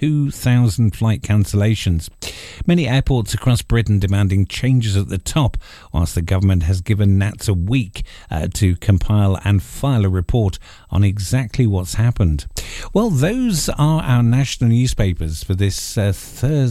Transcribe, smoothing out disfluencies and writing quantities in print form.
2,000 flight cancellations. Many airports across Britain demanding changes at the top, whilst the government has given NATS a week to compile and file a report on exactly what's happened. Well, those are our national newspapers for this Thursday.